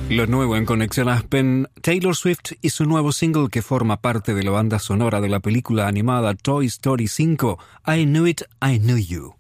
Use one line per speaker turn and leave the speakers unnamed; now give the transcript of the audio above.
Lo nuevo en Conexión Aspen, Taylor Swift y su nuevo single que forma parte de la banda sonora de la película animada Toy Story 5, I Knew It, I Knew You.